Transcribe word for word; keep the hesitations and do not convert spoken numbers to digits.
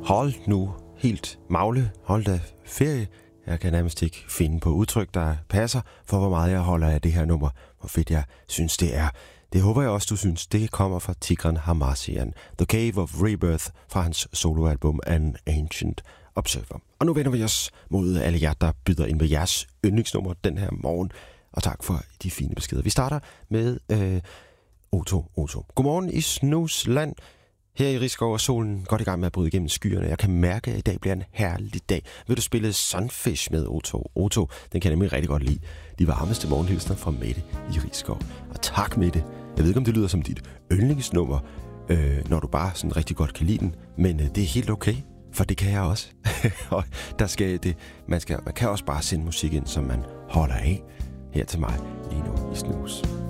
Hold nu helt magle, hold da ferie. Jeg kan nærmest ikke finde på udtryk, der passer for, hvor meget jeg holder af det her nummer. Hvor fedt jeg synes, det er. Det håber jeg også, du synes. Det kommer fra Tigran Hamasyan. The Cave of Rebirth fra hans soloalbum An Ancient Observer. Og nu vender vi os mod alle jer, der byder ind med jeres yndlingsnummer den her morgen. Og tak for de fine beskeder. Vi starter med øh, Otto Otto. Godmorgen i Snusland. Her i Risskov er solen godt i gang med at bryde igennem skyerne. Jeg kan mærke, at i dag bliver en herlig dag. Vil du spille Sunfish med Otto Otto? Den kan jeg nemlig rigtig godt lide. De varmeste morgenhilsner fra Mette i Risskov. Og tak, Mette. Jeg ved ikke, om det lyder som dit yndlingsnummer, øh, når du bare sådan rigtig godt kan lide den. Men øh, det er helt okay, for det kan jeg også. Og der skal det, man, skal, man kan også bare sende musik ind, som man holder af. Her til mig lige nu i Snus.